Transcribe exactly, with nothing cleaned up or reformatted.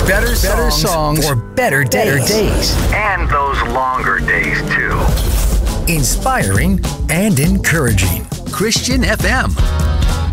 Better, Better songs, songs for better days. better days. And those longer days, too. Inspiring and encouraging. Christian F M.